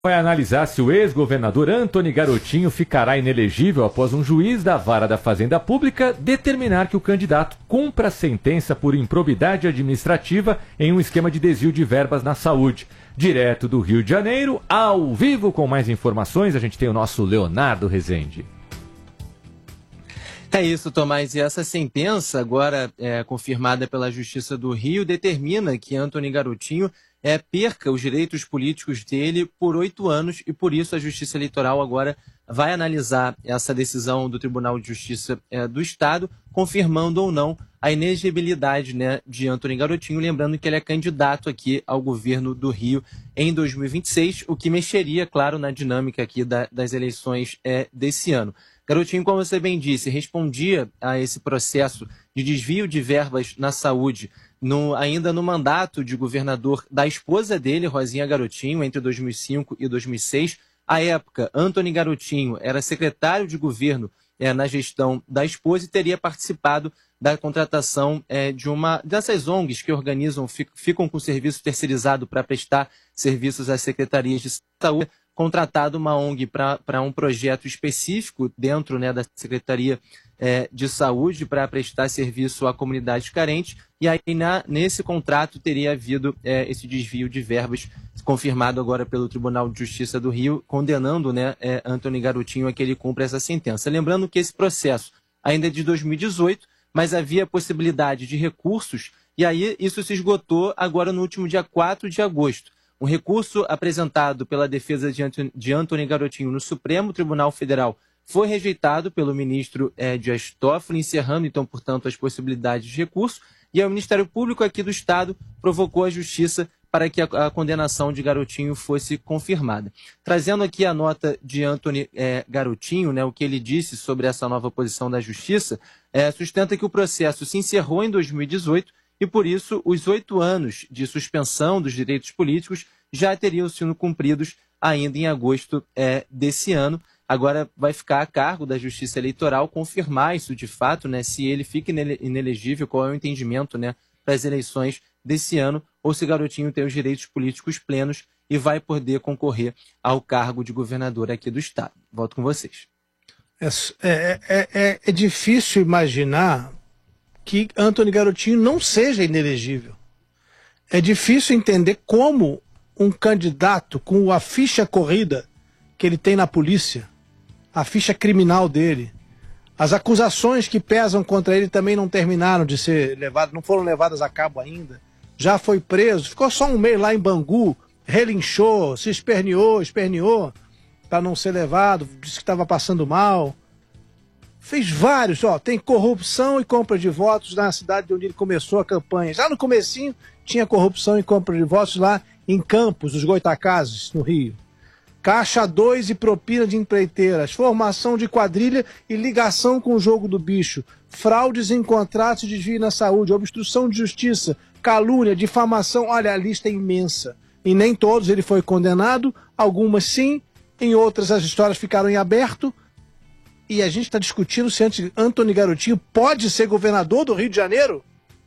Vai analisar se o ex-governador Antony Garotinho ficará inelegível após um juiz da Vara da Fazenda Pública determinar que o candidato cumpra a sentença por improbidade administrativa em um esquema de desvio de verbas na saúde. Direto do Rio de Janeiro, ao vivo com mais informações, a gente tem o nosso Leonardo Rezende. É isso, Tomás. E essa sentença, agora confirmada pela Justiça do Rio, determina que Antony Garotinho perca os direitos políticos dele por 8 anos e, por isso, a Justiça Eleitoral agora vai analisar essa decisão do Tribunal de Justiça do Estado, confirmando ou não a inelegibilidade, né, de Antony Garotinho, lembrando que ele é candidato aqui ao governo do Rio em 2026, o que mexeria, claro, na dinâmica aqui das eleições desse ano. Garotinho, como você bem disse, respondia a esse processo de desvio de verbas na saúde ainda no mandato de governador da esposa dele, Rosinha Garotinho, entre 2005 e 2006. À época, Antony Garotinho era secretário de governo na gestão da esposa e teria participado da contratação de uma dessas ONGs que organizam, ficam com serviço terceirizado para prestar serviços às secretarias de saúde, contratado uma ONG para um projeto específico dentro, né, da Secretaria de Saúde para prestar serviço a comunidades carentes, e aí nesse contrato teria havido esse desvio de verbas, confirmado agora pelo Tribunal de Justiça do Rio, condenando, né, Antony Garotinho a que ele cumpra essa sentença. Lembrando que esse processo ainda é de 2018, mas havia possibilidade de recursos, e aí isso se esgotou agora no último dia 4 de agosto. Um recurso apresentado pela defesa de Antony Garotinho no Supremo Tribunal Federal foi rejeitado pelo ministro Dias Toffoli, encerrando, então, portanto, as possibilidades de recurso, e o Ministério Público aqui do Estado provocou a Justiça para que a condenação de Garotinho fosse confirmada. Trazendo aqui a nota de Antony Garotinho, né, o que ele disse sobre essa nova posição da Justiça, sustenta que o processo se encerrou em 2018 e, por isso, os 8 anos de suspensão dos direitos políticos já teriam sido cumpridos ainda em agosto desse ano. Agora vai ficar a cargo da Justiça Eleitoral confirmar isso de fato, né, se ele fica inelegível, qual é o entendimento, né, para as eleições desse ano, ou se Garotinho tem os direitos políticos plenos e vai poder concorrer ao cargo de governador aqui do Estado. Volto com vocês. É difícil imaginar que Antony Garotinho não seja inelegível. É difícil entender como um candidato com a ficha corrida que ele tem na polícia, a ficha criminal dele, as acusações que pesam contra ele também não terminaram de ser levadas, não foram levadas a cabo ainda, já foi preso, ficou só um mês lá em Bangu, relinchou, se esperneou para não ser levado, disse que estava passando mal. Fez vários, tem corrupção e compra de votos na cidade onde ele começou a campanha. Já no comecinho tinha corrupção e compra de votos lá em Campos, os Goitacazes, no Rio. Caixa 2 e propina de empreiteiras, formação de quadrilha e ligação com o jogo do bicho, fraudes em contratos de desvio na saúde, obstrução de justiça, calúnia, difamação. Olha, a lista é imensa. E nem todos ele foi condenado, algumas sim, em outras as histórias ficaram em aberto. E a gente está discutindo se Antony Garotinho pode ser governador do Rio de Janeiro?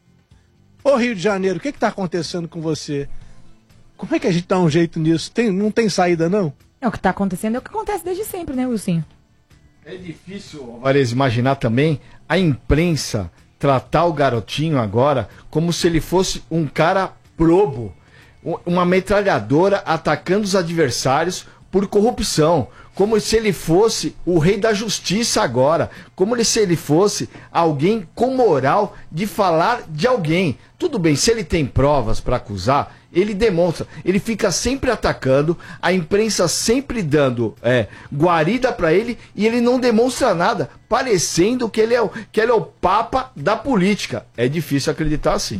Ô Rio de Janeiro, o que está acontecendo com você? Como é que a gente dá um jeito nisso? Não tem saída, não? O que está acontecendo é o que acontece desde sempre, né, Wilson? É difícil, Vares, imaginar também a imprensa tratar o Garotinho agora como se ele fosse um cara probo, uma metralhadora atacando os adversários por corrupção, como se ele fosse o rei da justiça agora, como se ele fosse alguém com moral de falar de alguém. Tudo bem, se ele tem provas para acusar, ele demonstra, ele fica sempre atacando, a imprensa sempre dando guarida para ele e ele não demonstra nada, parecendo que ele é o papa da política. É difícil acreditar assim.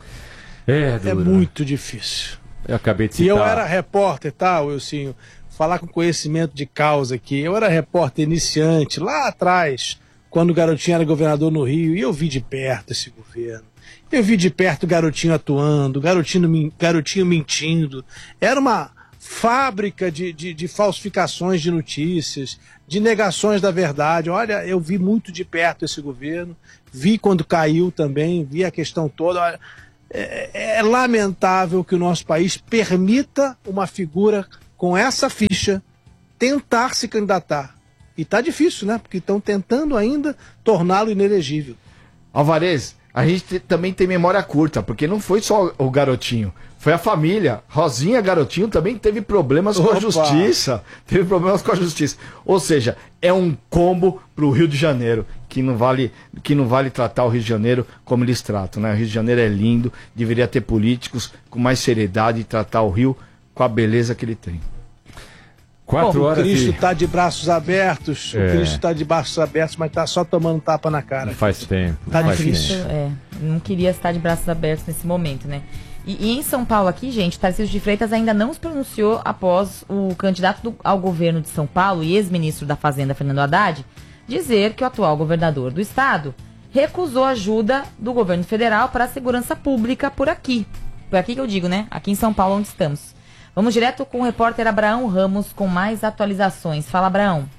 É muito difícil. Eu acabei de citar. E eu era repórter, tá, Wilson? Falar com conhecimento de causa aqui. Eu era repórter iniciante lá atrás, quando o Garotinho era governador no Rio, e eu vi de perto esse governo. Eu vi de perto o Garotinho atuando, Garotinho mentindo. Era uma fábrica de falsificações de notícias, de negações da verdade. Olha, eu vi muito de perto esse governo, vi quando caiu também, vi a questão toda. Olha, é lamentável que o nosso país permita uma figura com essa ficha, tentar se candidatar. E tá difícil, né? Porque estão tentando ainda torná-lo inelegível. Alvarez, a gente também tem memória curta, porque não foi só o Garotinho, foi a família. Rosinha Garotinho também teve problemas com a justiça. Teve problemas com a justiça. Ou seja, é um combo pro Rio de Janeiro, que não vale tratar o Rio de Janeiro como eles tratam, né? O Rio de Janeiro é lindo, deveria ter políticos com mais seriedade e tratar o Rio com a beleza que ele tem. 4 horas o Cristo e... tá de braços abertos, o Cristo tá de braços abertos, mas tá só tomando tapa na cara. Faz tempo. Tá faz difícil. tempo. Não queria estar de braços abertos nesse momento, né? E em São Paulo aqui, gente, Tarcísio de Freitas ainda não se pronunciou após o candidato ao governo de São Paulo e ex-ministro da Fazenda, Fernando Haddad, dizer que o atual governador do estado recusou ajuda do governo federal para a segurança pública por aqui. Por aqui que eu digo, né? Aqui em São Paulo, onde estamos. Vamos direto com o repórter Abraão Ramos com mais atualizações. Fala, Abraão.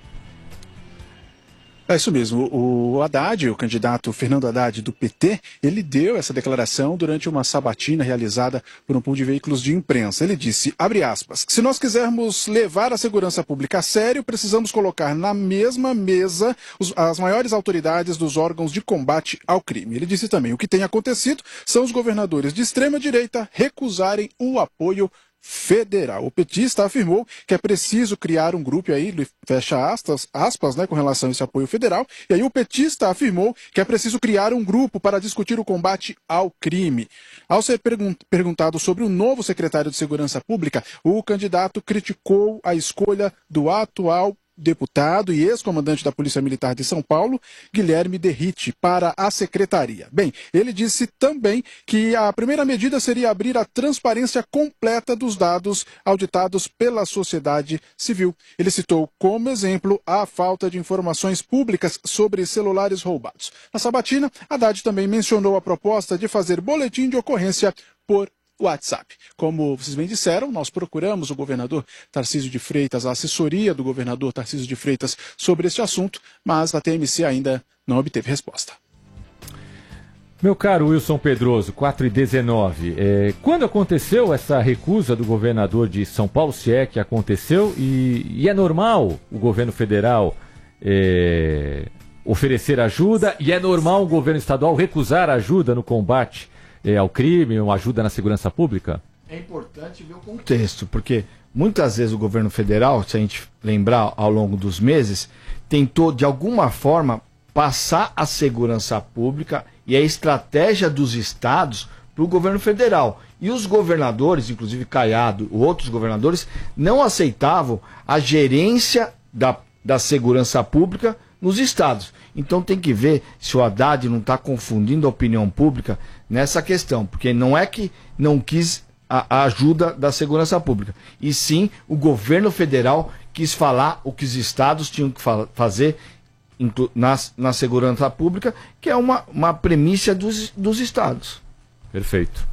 É isso mesmo. O Haddad, o candidato Fernando Haddad do PT, ele deu essa declaração durante uma sabatina realizada por um pool de veículos de imprensa. Ele disse, abre aspas, se nós quisermos levar a segurança pública a sério, precisamos colocar na mesma mesa as maiores autoridades dos órgãos de combate ao crime. Ele disse também, o que tem acontecido são os governadores de extrema-direita recusarem o apoio federal. O petista afirmou que é preciso criar um grupo, e aí fecha aspas, né, com relação a esse apoio federal, e aí o petista afirmou que é preciso criar um grupo para discutir o combate ao crime. Ao ser perguntado sobre o novo secretário de Segurança Pública, o candidato criticou a escolha do atual deputado e ex-comandante da Polícia Militar de São Paulo, Guilherme Derrite, para a secretaria. Bem, ele disse também que a primeira medida seria abrir a transparência completa dos dados auditados pela sociedade civil. Ele citou como exemplo a falta de informações públicas sobre celulares roubados. Na sabatina, Haddad também mencionou a proposta de fazer boletim de ocorrência por WhatsApp. Como vocês bem disseram, nós procuramos o governador Tarcísio de Freitas, a assessoria do governador Tarcísio de Freitas sobre este assunto, mas a TMC ainda não obteve resposta. Meu caro Wilson Pedroso, 4h19, quando aconteceu essa recusa do governador de São Paulo, se é que aconteceu, e é normal o governo federal oferecer ajuda, e é normal o governo estadual recusar ajuda no combate ao crime, uma ajuda na segurança pública? É importante ver o contexto, porque muitas vezes o governo federal, se a gente lembrar ao longo dos meses, tentou de alguma forma passar a segurança pública e a estratégia dos estados para o governo federal. E os governadores, inclusive Caiado, outros governadores, não aceitavam a gerência da segurança pública nos estados. Então tem que ver se o Haddad não está confundindo a opinião pública nessa questão, porque não é que não quis a ajuda da segurança pública, e sim o governo federal quis falar o que os estados tinham que fazer na segurança pública, que é uma premissa dos estados. Perfeito.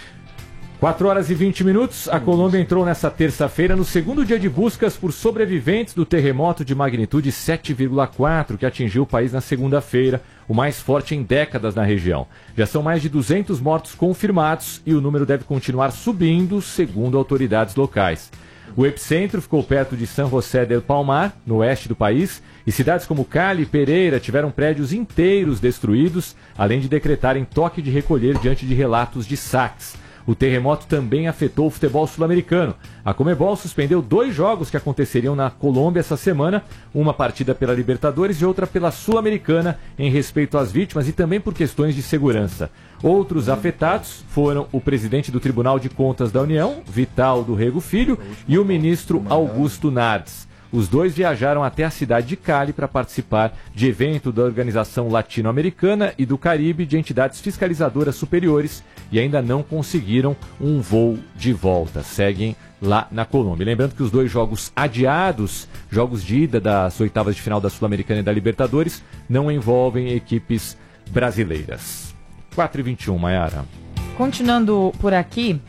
4h20, a Colômbia entrou nessa terça-feira no segundo dia de buscas por sobreviventes do terremoto de magnitude 7,4 que atingiu o país na segunda-feira, o mais forte em décadas na região. Já são mais de 200 mortos confirmados e o número deve continuar subindo, segundo autoridades locais. O epicentro ficou perto de San José del Palmar, no oeste do país, e cidades como Cali e Pereira tiveram prédios inteiros destruídos, além de decretarem toque de recolher diante de relatos de saques. O terremoto também afetou o futebol sul-americano. A Conmebol suspendeu 2 jogos que aconteceriam na Colômbia essa semana, uma partida pela Libertadores e outra pela Sul-Americana, em respeito às vítimas e também por questões de segurança. Outros afetados foram o presidente do Tribunal de Contas da União, Vital do Rego Filho, e o ministro Augusto Nardes. Os dois viajaram até a cidade de Cali para participar de evento da Organização Latino-Americana e do Caribe de entidades fiscalizadoras superiores e ainda não conseguiram um voo de volta. Seguem lá na Colômbia. Lembrando que os 2 jogos adiados, jogos de ida das oitavas de final da Sul-Americana e da Libertadores, não envolvem equipes brasileiras. 4h21, Mayara. Continuando por aqui,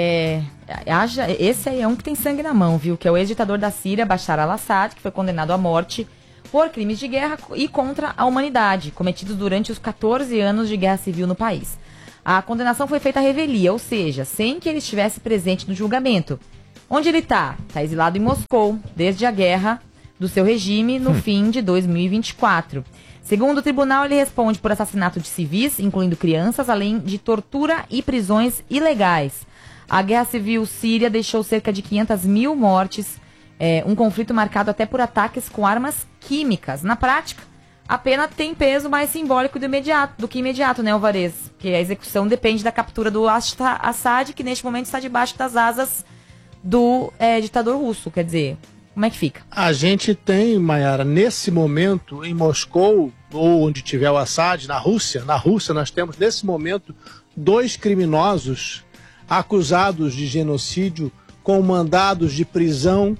esse aí é um que tem sangue na mão, viu? Que é o ex-ditador da Síria, Bashar al-Assad, que foi condenado à morte por crimes de guerra e contra a humanidade, cometidos durante os 14 anos de guerra civil no país. A condenação foi feita à revelia, ou seja, sem que ele estivesse presente no julgamento. Onde ele está? Está exilado em Moscou, desde a guerra do seu regime no fim de 2024. Segundo o tribunal, ele responde por assassinato de civis, incluindo crianças, além de tortura e prisões ilegais. A guerra civil síria deixou cerca de 500 mil mortes, um conflito marcado até por ataques com armas químicas. Na prática, a pena tem peso mais simbólico do que imediato, né, Alvarez? Porque a execução depende da captura do Assad, que neste momento está debaixo das asas do ditador russo. Quer dizer, como é que fica? A gente tem, Mayara, nesse momento, em Moscou, ou onde tiver o Assad, na Rússia nós temos, nesse momento, 2 criminosos acusados de genocídio com mandados de prisão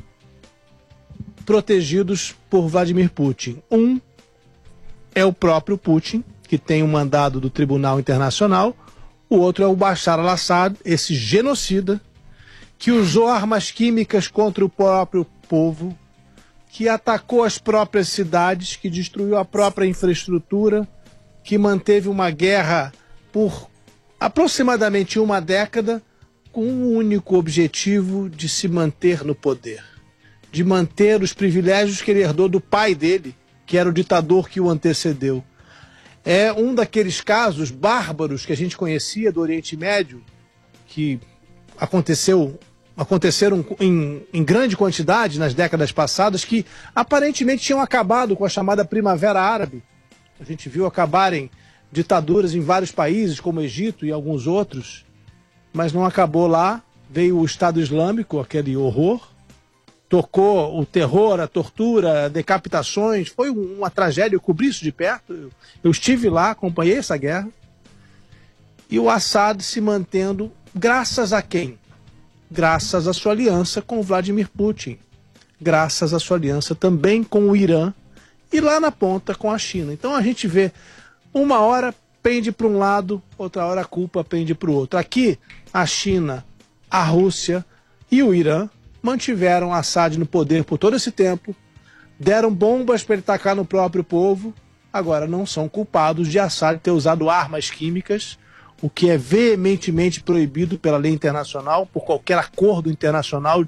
protegidos por Vladimir Putin. Um é o próprio Putin, que tem um mandado do Tribunal Internacional. O outro é o Bashar al-Assad, esse genocida, que usou armas químicas contra o próprio povo, que atacou as próprias cidades, que destruiu a própria infraestrutura, que manteve uma guerra por aproximadamente uma década, com um único objetivo de se manter no poder, de manter os privilégios que ele herdou do pai dele, que era o ditador que o antecedeu. É um daqueles casos bárbaros que a gente conhecia do Oriente Médio, que aconteceram em grande quantidade nas décadas passadas, que aparentemente tinham acabado com a chamada Primavera Árabe. A gente viu acabarem ditaduras em vários países, como o Egito e alguns outros, mas não acabou lá. Veio o Estado Islâmico, aquele horror, tocou o terror, a tortura, decapitações. Foi uma tragédia, eu cobri isso de perto, eu estive lá, acompanhei essa guerra. E o Assad se mantendo, graças a quem? Graças à sua aliança com Vladimir Putin, graças à sua aliança também com o Irã e lá na ponta com a China. Então a gente vê, uma hora pende para um lado, outra hora a culpa pende para o outro. Aqui, a China, a Rússia e o Irã mantiveram Assad no poder por todo esse tempo, deram bombas para ele tacar no próprio povo, agora não são culpados de Assad ter usado armas químicas, o que é veementemente proibido pela lei internacional, por qualquer acordo internacional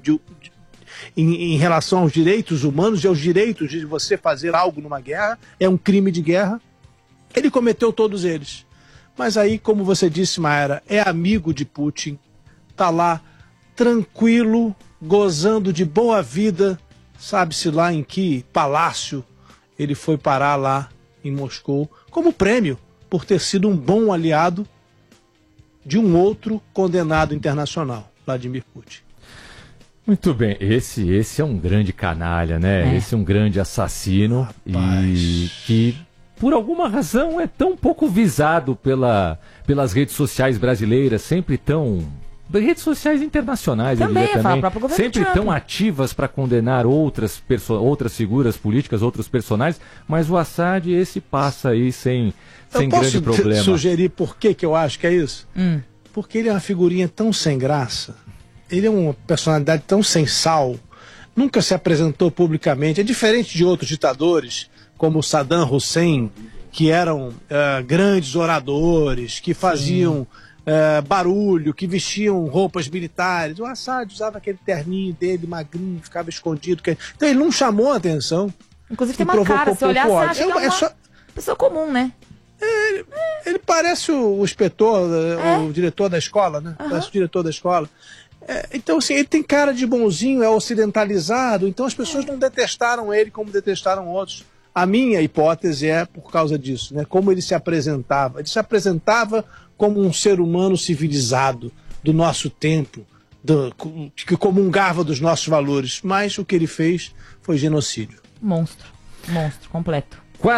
em relação aos direitos humanos e aos direitos de você fazer algo numa guerra. É um crime de guerra. Ele cometeu todos eles. Mas aí, como você disse, Mayara, é amigo de Putin, tá lá tranquilo, gozando de boa vida, sabe-se lá em que palácio ele foi parar lá em Moscou, como prêmio por ter sido um bom aliado de um outro condenado internacional, Vladimir Putin. Muito bem, esse é um grande canalha, né? Esse é um grande assassino. Rapaz. E que, por alguma razão, é tão pouco visado pelas redes sociais brasileiras, sempre tão... redes sociais internacionais, também, eu diria também, sempre Trump. tão ativas para condenar outras figuras políticas, outros personagens, mas o Assad, esse passa aí sem grande problema. Eu posso sugerir por que eu acho que é isso? Porque ele é uma figurinha tão sem graça, ele é uma personalidade tão sem sal, nunca se apresentou publicamente, é diferente de outros ditadores, como Saddam Hussein, que eram grandes oradores, que faziam... barulho, que vestiam roupas militares. O Assad usava aquele terninho dele, magrinho, ficava escondido. Então ele não chamou a atenção. Inclusive tem uma cara, se olhar, você acha que é uma pessoa comum, né? Ele parece o inspetor, o diretor da escola, né? Parece o diretor da escola. Então, assim, ele tem cara de bonzinho, é ocidentalizado, então as pessoas não detestaram ele como detestaram outros. A minha hipótese é por causa disso, né? Como ele se apresentava. Ele se apresentava como um ser humano civilizado do nosso tempo, que comungava dos nossos valores. Mas o que ele fez foi genocídio. Monstro completo.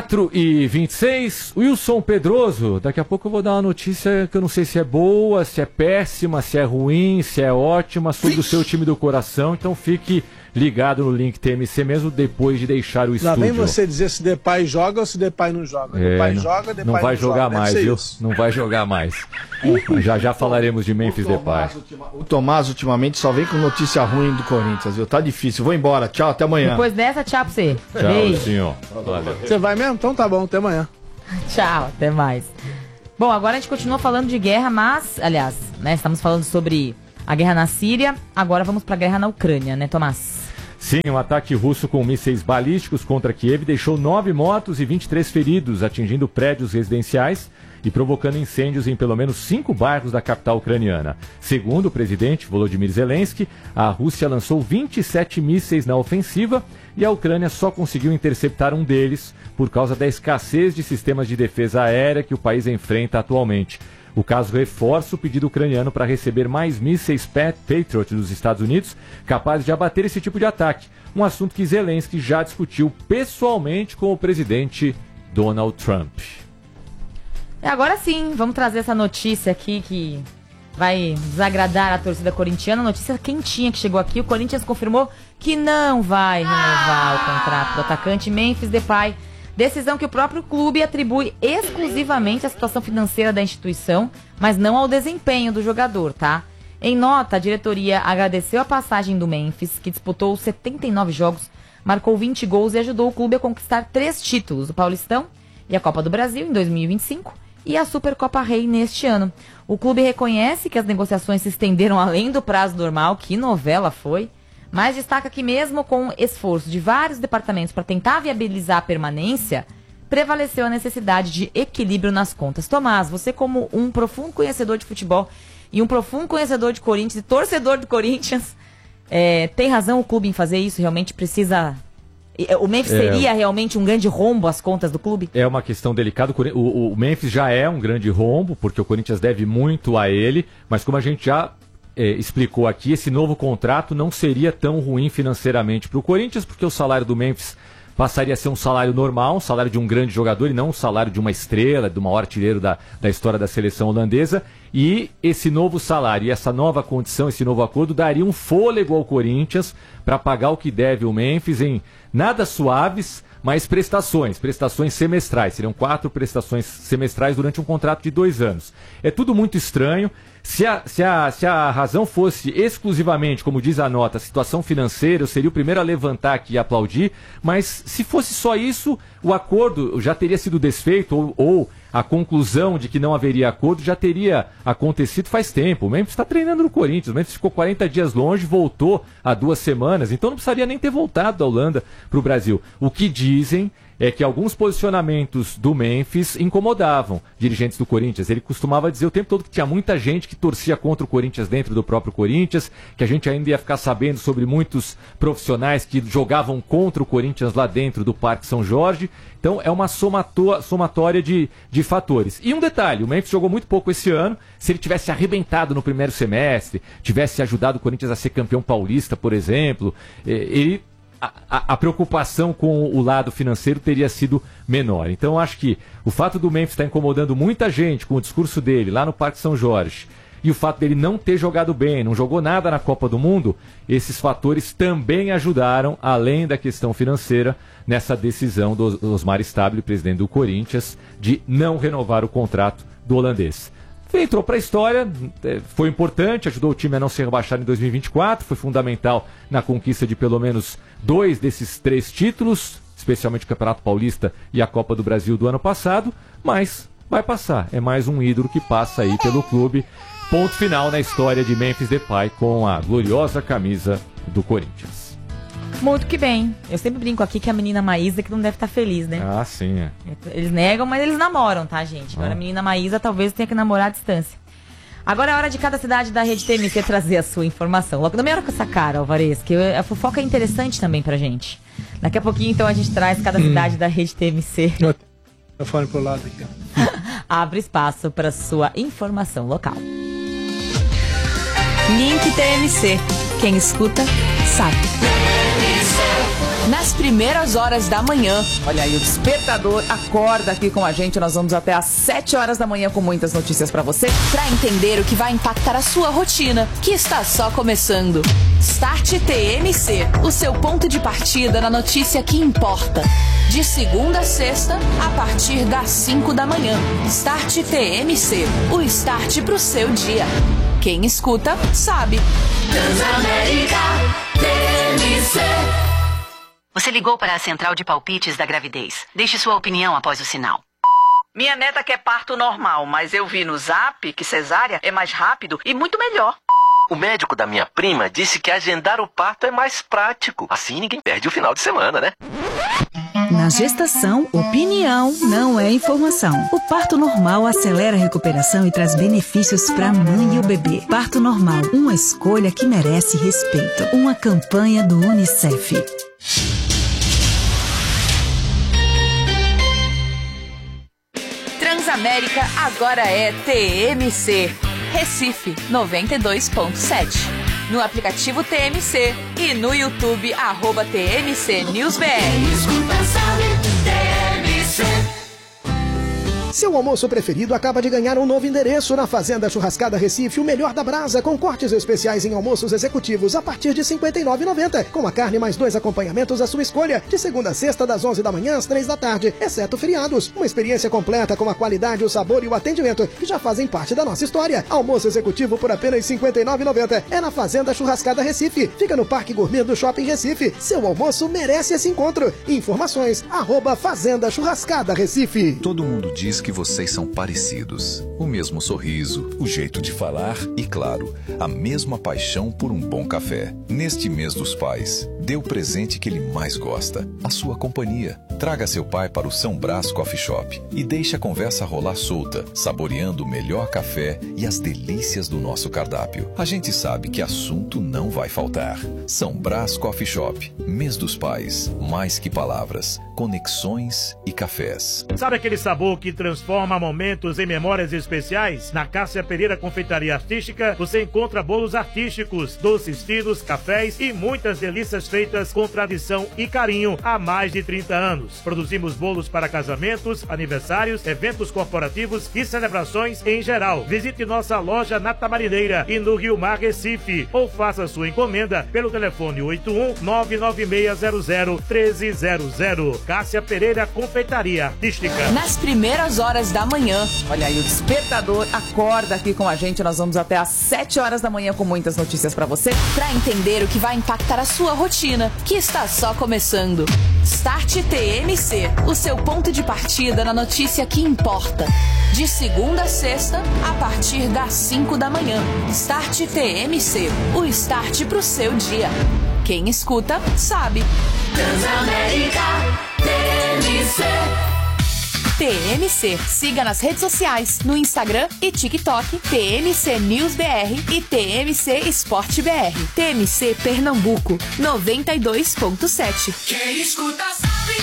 4h26, Wilson Pedroso, daqui a pouco eu vou dar uma notícia que eu não sei se é boa, se é péssima, se é ruim, se é ótima, sobre o seu time do coração, então fique ligado no link TMC mesmo depois de deixar o estúdio. Lá vem você dizer se Depay joga ou se Depay não joga. Depay joga, Depay não vai jogar joga. mais, viu? Não vai jogar mais. Já falaremos de Memphis Depay. O Tomás ultimamente só vem com notícia ruim do Corinthians, viu? Tá difícil. Vou embora. Tchau, até amanhã. Depois dessa, tchau pra você. Tchau, Beijo. senhor. Valeu. Você vai mesmo? Então tá bom, até amanhã. Tchau, até mais. Bom, agora a gente continua falando de guerra, mas, aliás, né, estamos falando sobre a guerra na Síria. Agora vamos para a guerra na Ucrânia, né, Tomás? Sim, um ataque russo com mísseis balísticos contra Kiev deixou 9 mortos e 23 feridos, atingindo prédios residenciais e provocando incêndios em pelo menos 5 bairros da capital ucraniana. Segundo o presidente Volodymyr Zelensky, a Rússia lançou 27 mísseis na ofensiva e a Ucrânia só conseguiu interceptar um deles por causa da escassez de sistemas de defesa aérea que o país enfrenta atualmente. O caso reforça o pedido ucraniano para receber mais mísseis Patriot dos Estados Unidos, capazes de abater esse tipo de ataque, um assunto que Zelensky já discutiu pessoalmente com o presidente Donald Trump. Agora sim, vamos trazer essa notícia aqui que vai desagradar a torcida corintiana. Notícia quentinha que chegou aqui. O Corinthians confirmou que não vai renovar o contrato do atacante Memphis Depay. Decisão que o próprio clube atribui exclusivamente à situação financeira da instituição, mas não ao desempenho do jogador, tá? Em nota, a diretoria agradeceu a passagem do Memphis, que disputou 79 jogos, marcou 20 gols e ajudou o clube a conquistar 3 títulos, o Paulistão e a Copa do Brasil em 2025 e a Supercopa Rei neste ano. O clube reconhece que as negociações se estenderam além do prazo normal, que novela foi, mas destaca que mesmo com esforço de vários departamentos para tentar viabilizar a permanência, prevaleceu a necessidade de equilíbrio nas contas. Tomás, você como um profundo conhecedor de futebol e um profundo conhecedor de Corinthians e torcedor do Corinthians, tem razão o clube em fazer isso? Realmente precisa... O Memphis seria realmente um grande rombo às contas do clube? É uma questão delicada. O Memphis já é um grande rombo, porque o Corinthians deve muito a ele, mas como a gente já explicou aqui, esse novo contrato não seria tão ruim financeiramente para o Corinthians, porque o salário do Memphis passaria a ser um salário normal, um salário de um grande jogador e não um salário de uma estrela, de um maior artilheiro da história da seleção holandesa. E esse novo salário e essa nova condição, esse novo acordo, daria um fôlego ao Corinthians para pagar o que deve o Memphis em nada suaves, mas prestações semestrais. Seriam 4 prestações semestrais durante um contrato de 2 anos. É tudo muito estranho. Se a razão fosse exclusivamente, como diz a nota, a situação financeira, eu seria o primeiro a levantar aqui e aplaudir, mas se fosse só isso, o acordo já teria sido desfeito ou a conclusão de que não haveria acordo já teria acontecido faz tempo. O Memphis está treinando no Corinthians, o Memphis ficou 40 dias longe, voltou há 2 semanas, então não precisaria nem ter voltado da Holanda para o Brasil. O que dizem é que alguns posicionamentos do Memphis incomodavam dirigentes do Corinthians. Ele costumava dizer o tempo todo que tinha muita gente que torcia contra o Corinthians dentro do próprio Corinthians, que a gente ainda ia ficar sabendo sobre muitos profissionais que jogavam contra o Corinthians lá dentro do Parque São Jorge. Então é uma somatória de fatores. E um detalhe, o Memphis jogou muito pouco esse ano. Se ele tivesse arrebentado no primeiro semestre, tivesse ajudado o Corinthians a ser campeão paulista, por exemplo, a preocupação com o lado financeiro teria sido menor. Então, acho que o fato do Memphis estar incomodando muita gente com o discurso dele lá no Parque São Jorge e o fato dele não ter jogado bem, não jogou nada na Copa do Mundo, esses fatores também ajudaram, além da questão financeira, nessa decisão do Osmar Stabile, presidente do Corinthians, de não renovar o contrato do holandês. Entrou para a história, foi importante, ajudou o time a não ser rebaixado em 2024, foi fundamental na conquista de pelo menos 2 desses 3 títulos, especialmente o Campeonato Paulista e a Copa do Brasil do ano passado, mas vai passar, é mais um ídolo que passa aí pelo clube. Ponto final na história de Memphis Depay com a gloriosa camisa do Corinthians. Muito que bem. Eu sempre brinco aqui que a menina Maísa que não deve estar feliz, né? Ah, sim. Eles negam, mas eles namoram, tá, gente? Agora a menina Maísa talvez tenha que namorar à distância. Agora é hora de cada cidade da Rede TMC trazer a sua informação. Logo, não me olha com essa cara, Alvarez, que a fofoca é interessante também pra gente. Daqui a pouquinho, então, a gente traz cada cidade da Rede TMC. Eu falo pro lado aqui. Abre espaço para sua informação local. Link TMC. Quem escuta, sabe. Nas primeiras horas da manhã. Olha aí, o despertador acorda aqui com a gente. Nós vamos até às 7 horas da manhã com muitas notícias pra você. Pra entender o que vai impactar a sua rotina, que está só começando. Start TMC, o seu ponto de partida na notícia que importa. De segunda a sexta, a partir das 5 da manhã. Start TMC, o start pro seu dia. Quem escuta, sabe. Transamérica TMC. Você ligou para a central de palpites da gravidez. Deixe sua opinião após o sinal. Minha neta quer parto normal, mas eu vi no Zap que cesárea é mais rápido e muito melhor. O médico da minha prima disse que agendar o parto é mais prático. Assim ninguém perde o final de semana, né? Na gestação, opinião não é informação. O parto normal acelera a recuperação e traz benefícios para a mãe e o bebê. Parto normal, uma escolha que merece respeito. Uma campanha do UNICEF. Transamérica agora é TMC. Recife 92.7. No aplicativo TMC e no YouTube @TMC News BR. Seu almoço preferido acaba de ganhar um novo endereço na Fazenda Churrascada Recife, o melhor da brasa, com cortes especiais em almoços executivos a partir de R$ 59,90, com a carne mais 2 acompanhamentos à sua escolha, de segunda a sexta, das 11 da manhã às 3 da tarde, exceto feriados. Uma experiência completa com a qualidade, o sabor e o atendimento que já fazem parte da nossa história. Almoço executivo por apenas R$ 59,90. É na Fazenda Churrascada Recife. Fica no Parque Gourmet do Shopping Recife. Seu almoço merece esse encontro. Informações, @Fazenda Churrascada Recife. Todo mundo diz que vocês são parecidos. O mesmo sorriso, o jeito de falar e, claro, a mesma paixão por um bom café. Neste mês dos pais, dê o presente que ele mais gosta, a sua companhia. Traga seu pai para o São Brás Coffee Shop e deixe a conversa rolar solta, saboreando o melhor café e as delícias do nosso cardápio. A gente sabe que assunto não vai faltar. São Brás Coffee Shop, mês dos pais, mais que palavras, conexões e cafés. Sabe aquele sabor que transforma momentos em memórias especiais? Na Cássia Pereira Confeitaria Artística, você encontra bolos artísticos, doces finos, cafés e muitas delícias feitas com tradição e carinho há mais de 30 anos. Produzimos bolos para casamentos, aniversários, eventos corporativos e celebrações em geral. Visite nossa loja na Tamarineira e no Rio Mar, Recife, ou faça sua encomenda pelo telefone 81-99600-1300. Cássia Pereira Confeitaria Artística. Nas primeiras horas da manhã, olha aí, o Despertador acorda aqui com a gente. Nós vamos até às 7 horas da manhã com muitas notícias pra você. Para entender o que vai impactar a sua rotina, que está só começando. Start TMC, o seu ponto de partida na notícia que importa. De segunda a sexta, a partir das 5 da manhã. Start TMC, o start pro seu dia. Quem escuta, sabe. Transamérica TMC. TMC, siga nas redes sociais, no Instagram e TikTok, TMC News BR e TMC Esporte BR. TMC Pernambuco, 92.7. Quem escuta sabe.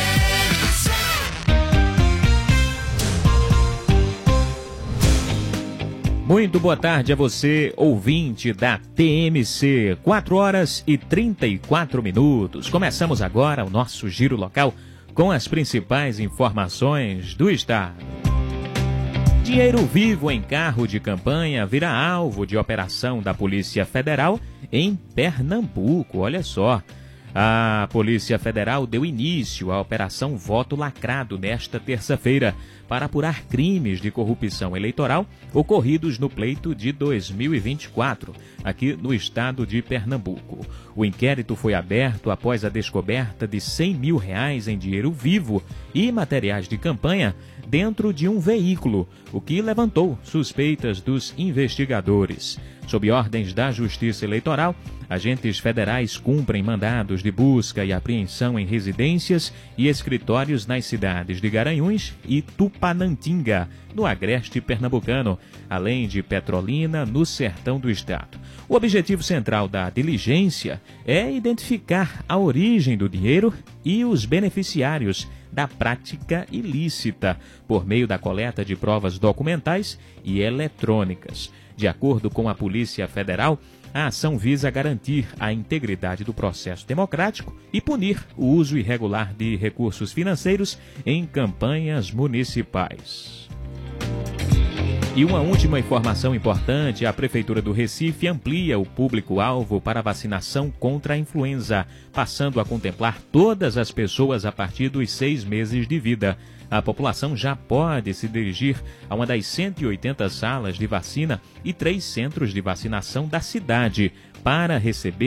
Muito boa tarde a você, ouvinte da TMC. 4 horas e 34 minutos. Começamos agora o nosso giro local com as principais informações do estado. Dinheiro vivo em carro de campanha vira alvo de operação da Polícia Federal em Pernambuco. Olha só. A Polícia Federal deu início à Operação Voto Lacrado nesta terça-feira para apurar crimes de corrupção eleitoral ocorridos no pleito de 2024, aqui no estado de Pernambuco. O inquérito foi aberto após a descoberta de R$100 mil em dinheiro vivo e materiais de campanha dentro de um veículo, o que levantou suspeitas dos investigadores. Sob ordens da Justiça Eleitoral, agentes federais cumprem mandados de busca e apreensão em residências e escritórios nas cidades de Garanhuns e Tupanantinga, no agreste pernambucano, além de Petrolina, no sertão do estado. O objetivo central da diligência é identificar a origem do dinheiro e os beneficiários da prática ilícita, por meio da coleta de provas documentais e eletrônicas. De acordo com a Polícia Federal, a ação visa garantir a integridade do processo democrático e punir o uso irregular de recursos financeiros em campanhas municipais. E uma última informação importante: a Prefeitura do Recife amplia o público-alvo para vacinação contra a influenza, passando a contemplar todas as pessoas a partir dos 6 meses de vida. A população já pode se dirigir a uma das 180 salas de vacina e 3 centros de vacinação da cidade para receber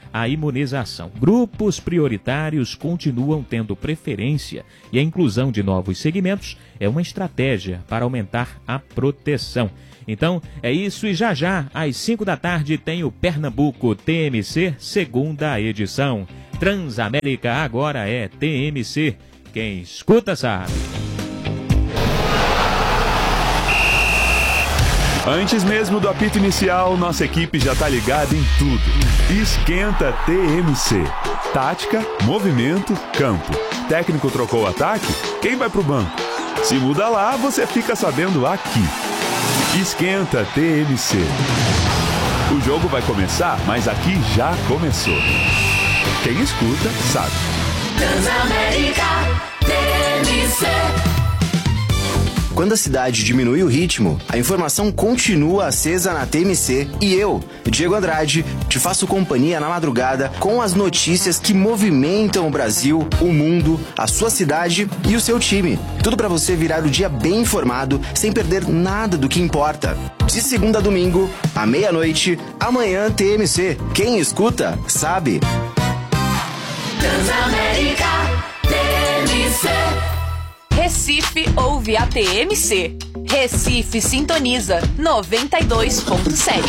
a imunização. Grupos prioritários continuam tendo preferência e a inclusão de novos segmentos é uma estratégia para aumentar a proteção. Então, é isso e já às 5 da tarde, tem o Pernambuco TMC, segunda edição. Transamérica agora é TMC. Quem escuta sabe. Antes mesmo do apito inicial, nossa equipe já tá ligada em tudo. Esquenta TMC. Tática, movimento, campo. Técnico trocou o ataque? Quem vai pro banco? Se muda lá, você fica sabendo aqui. Esquenta TMC. O jogo vai começar, mas aqui já começou. Quem escuta, sabe. Transamérica TMC. Quando a cidade diminui o ritmo, a informação continua acesa na TMC e eu, Diego Andrade, te faço companhia na madrugada com as notícias que movimentam o Brasil, o mundo, a sua cidade e o seu time. Tudo para você virar o dia bem informado, sem perder nada do que importa. De segunda a domingo, à meia-noite, amanhã TMC. Quem escuta, sabe. Transamérica TMC. Recife ouve a TMC. Recife sintoniza 92.7.